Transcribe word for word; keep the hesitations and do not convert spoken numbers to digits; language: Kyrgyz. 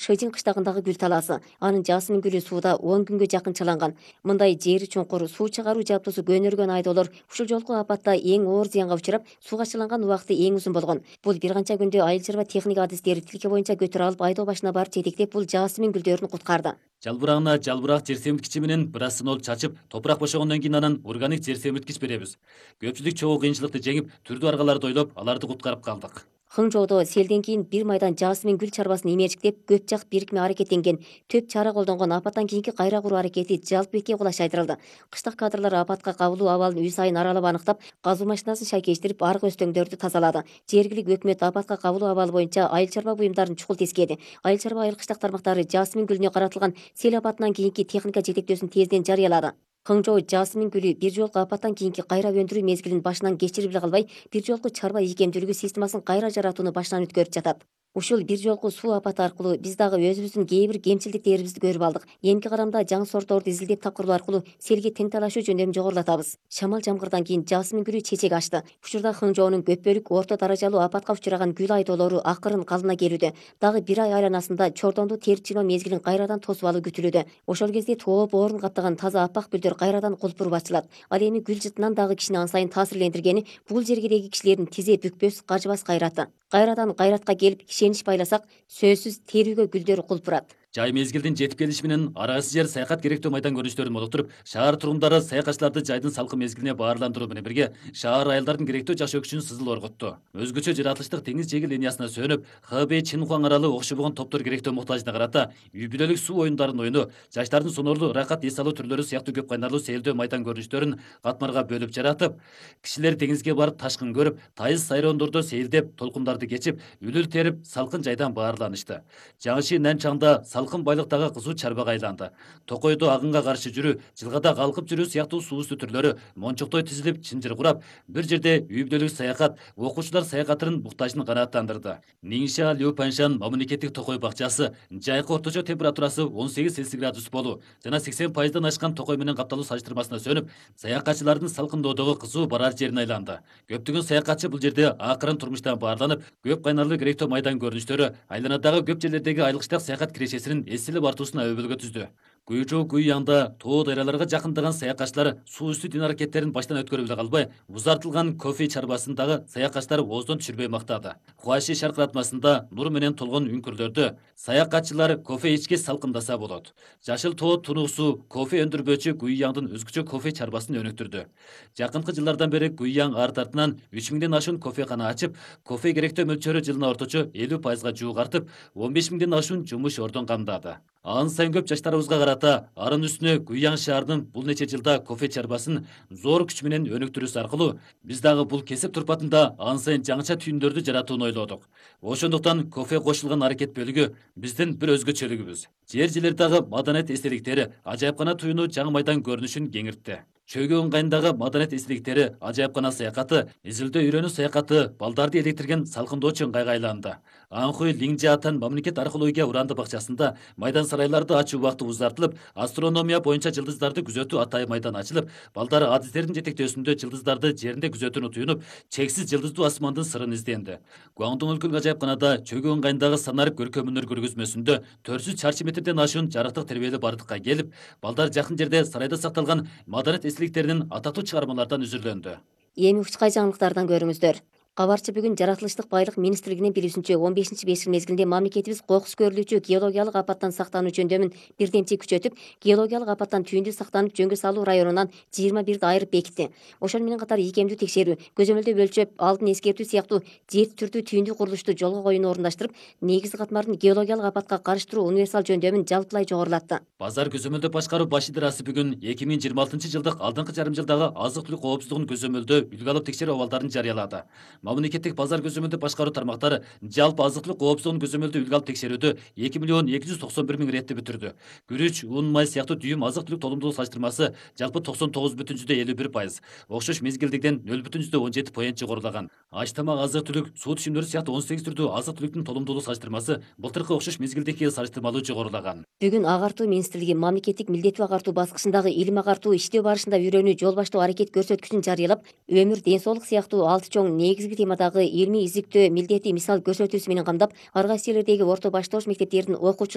Шыжин кыштагындагы гүл таласы. Анын жасмин гүлү сууда он күнгө жакын чыланган. Мындай жери чуңкур суу чыгаруу жабдуусу көнөргөн айдоолор ушул жолку апатта эң оор зыянга учурап, сууга чыланган убакыты эң узун болгон. Бул бир канча күндө айыл чарба техника адистери тилке боюнча көтөрө алып айдоо башына барып жетектеп, бул жасмин гүлдөрүн куткарды. Жалбырагына жалбырак жер семирткичи менен бир аз сынол чачып, топурак бошогондон кийин анан органик жер семирткич беребиз. Көпчүлүк чогуу кыйынчылыкты жеңип, түрдүү аргаларды ойлоп, аларды куткарып калдык. Хыңжоодо селден кийин бир майдан жасмин гүл чарбасын имерчиктеп, көп жак бирикме аракеттенген, төп чара колдонгон апаттан кийинки кайра куруу аракети жалпы бетке кулаш айдырылды. Кыштак кадрлар апатка кабылуу абалын үй сайын аралап аныктап, казуу машинасын шайкештирип, аркы өстөңдөрдү тазалады. Жергиликтүү өкмөт апатка кабылуу абалы боюнча айыл чарба буюмдарын чукул тескеди. Айыл чарба айыл кыштак тармактары жасмин гүлүнө каратылган сел апатынан кийинки техника жетектөөсүн тезден жарыялады. Хыңжоо жасмин гүлү бир жолку апаттан кийинки кайра өндүрүү мезгилин башынан кечирип эле калбай, бир жолку чарба ийкемдүүлүгү системасын кайра жаратууну башынан өткөрүп жатат. Ушул бир жолку суу апаты аркылуу биз дагы өзүбүздүн кээ бир кемчилдиктерибизди көрүп алдык. Эмки кадамда жаңы сорторду изилдеп тапкыруу аркылуу селге тең талашуу жөндөмүн жогорулатабыз. Шамал жамгырдан кийин жасмин гүлү чечек ачты. Учурда Хыңжоонун көпбөлүк орто даражалуу апатка учураган гүл айдоолору акырын калына келүүдө. Дагы бир ай айланасында чордонду терип жиноо мезгилин кайрадан тосуп алуу күтүлүүдө. Ошол кезде тооп орун каптаган таза аппак гүлдөр кайрадан кулпуруп ачылат. Ал эми гүл жытынан дагы кишини ан сайын таасирлендиргени бул жергедеги кишилердин тизе бүкпөс, кажыбас кайраты. Кайрадан кайратка келип ишенич байласак, сөзсүз терүүгө гүлдөр кулпурат. Жай мезгилдин жетип келиши менен араксыз жер саякат керектүү майдан көрүнүштөрүн молуктуруп, шаар тургундары саякатчыларды жайдын салкын мезгилине баарландыруу менен бирге шаар айылдардын керектүү жашоо күчүн сызыл оргутту. Өзгөчө жаратылыштык теңиз жээги линиясына сөнүп, Хэбэй Чинхуаң аралы окшобогон топтор керектүү муктажына карата үй бүлөлүк суу оюндарын ойноо, жаштардын сонорулуу ырахат эс алуу түрлөрү сыяктуу көп кайнарлуу сейилдөө майдан көрүнүштөрүн катмарга бөлүп жаратып, кишилер деңизге барып ташкын көрүп, тайыз сайрондордо сейилдеп, толкундарды кечип, үлүл терип, салкын жайдан баарланышты. Жаңыши Нанчаңда салкын байлыктагы кызуу чарбага айланды. Токойдо агынга каршы жүрүү, жылгада калкып жүрүү сыяктуу суу үстү түрлөрү мончоктой тизилип, чынжыр курап, бир жерде үй бүлөлүк саякат, окуучулар саякатынын буктажын канааттандырды. Нingxia Liupanshan мамлекеттик токой бакчасы жайкы орточо температурасы он сегиз цельсий градус болуу жана сексен пайыздан ашкан токой менен капталуу салыштырмасына сөнүп, саякатчылардын салкындоодогу кызуу барар жерине айланды. Көптөгөн саякатчы бул жерде акырын турмуштан баарланып, көп кайнарлуу керектүү майдан көрүнүштөрү айланадагы көп жерлердеги айылкыштак саякат кирешесинин эсилип артуусуна өбөлгө түздү. Гуйжоу Гуйяңда тоо дайраларга жакындаган саякатчылар суу үстү дин аракеттерин баштан өткөрүп эле калбай, узартылган кофе чарбасындагы саякатчылар ооздон түшүрбөй мактады. Хуаши шаркыратмасында нур менен толгон үңкүрлөрдө саякатчылар кофе ичкес салкындаса болот. Жашыл тоо тунуусу кофе өндүрбөөчү Гуйяңдын өзгөчө кофе чарбасын өнүктүрдү. Жакынкы жылдардан бери Гуйяң арт артынан үч миңден ашуун кофекана ачып, кофе керектөө мөлчөрү жылына орточо элүү пайызга жуук артып, он беш миңден ашуун жумуш ордун камдады. Ан сайын көп жаштарыбызга карата арын үстүнө Гуйяң шаарынын бул нече жылда кофе чарбасын зор күч менен өнүктүрүүсү аркылуу биз дагы бул кесип турпатында ан сайын жаңыча түйүндөрдү жаратууну ойлодук. Ошондуктан кофе кошулган аракет бөлүгү биздин бир өзгөчөлүгүбүз. Жер жерлердagi маданият эстеликтери ажайыпкана туюну жаңы майдан көрүнүшүн кеңиртти. Чөгө ыңгайындагы маданият эстеликтери ажайыпкана саякаты, изилдөө үйрөнүү саякаты балдарды электирген салкындоочу ыңгайга айланды. Анхуй Лиңжаатан мамлекет археология уранды бакчасында майдан сарайларды ачуу убакыты узартылып, астрономия боюнча жылдыздарды күзөтүү атайы майдан ачылып, балдар адистердин жетектөөсүндө жылдыздарды жеринде күзөтүүнү туюнуп, чексиз жылдыздуу асмандын сырын изденди. Гуаңдун өлкөлүк ажайыпканада чөгө ыңгайындагы санарып көркөмүнөр көргөзмөсүндө төрт жүз чарчы метрден ашуун жарыктык тербелүү бардыкка келип, балдар жакын жерде сарайда сакталган маданият эстеликтеринин атактуу чыгармалардан үзүрлөндү. Эми учкай жаңылыктардан көрүңүздөр. Кабарчы бүгүн жаратылыштык байлык министрлигинин билүүсүнчө он бешинчи беш мезгилинде мамлекетибиз кокус көрүлүүчү геологиялык апаттан сактануу жөндөмүн бирдемчи күчөтүп, геологиялык апаттан түйүндү сактанып жөнгө салуу районунан жыйырма бирди айырып бекитти. Ошол менен катар ийкемдүү текшерүү, көзөмөлдөө өлчөп, алдын эскертүү сыяктуу жети түрдүү түйүндү курулушту жолго коюуну орундаштырып, негизги катмардын геологиялык апатка карыштыруу универсал жөндөмүн жалпылай жогорулатты. Базар көзөмөлдөө башкаруу баш идарасы бүгүн эки миң жыйырма алтынчы жылдык алдыңкы жарым жылдагы азык-түлүк коопсуздугун көзөмөлдөө үлгү алып текшерүү абалдарын жарыялады. Мамлекеттик базар көзөмөлдөө башкаруу тармактары жалпы азык-түлүк коопсуздугун көзөмөлдөө үлгү алып текшерүүдө эки миллион эки жүз токсон бир миң ретти бүтүрдү. Күрүч, ун, май сыяктуу дүйүм азык-түлүк толумдуулук салыштырмасы жалпы токсон тогуз бүтүн жүздө элүү бир пайыз, окшош мезгилдигиден нөл бүтүн жүздө он жети поинт жогорулаган. Аш тамак азык-түлүк, суу түшүмдөрү сыяктуу он сегиз түрдүү азык-түлүктүн толумдуулук салыштырмасы былтыркы окшош мезгилдикиге салыштырмалуу жогорулаган. Бүгүн агартуу министрлиги мамлекеттик милдеттүү агартуу баскычындагы илим агартуу иштөө барышында үйрөнүү жол баштоо аракет көрсөткүчүн жарыялап, өмүр, ден соолук сыяктуу алты чоң негизги темадагы илимий изиктөө милдети мисал көрсөтүүсү менен камдап, ар кайсы жерлердеги орто баштоош мектептердин окуучу